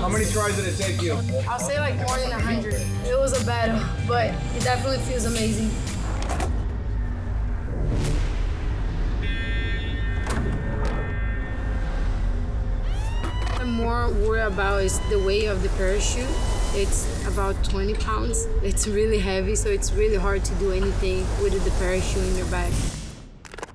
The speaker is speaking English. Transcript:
How many tries did it take you? I'll say like more than 100. It was a battle, but it definitely feels amazing. What I'm more worried about is the weight of the parachute. It's about 20 pounds. It's really heavy, so it's really hard to do anything with the parachute in your back.